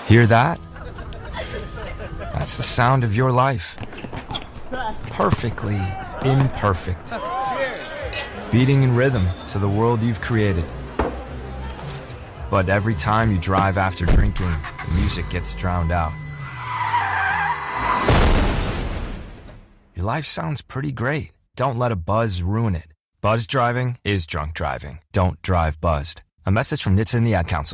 Hear that? That's the sound of your life. Perfectly imperfect. Beating in rhythm to the world you've created. But every time you drive after drinking, the music gets drowned out. Your life sounds pretty great. Don't let a buzz ruin it. Buzz driving is drunk driving. Don't drive buzzed. A message from NHTSA and the Ad Council.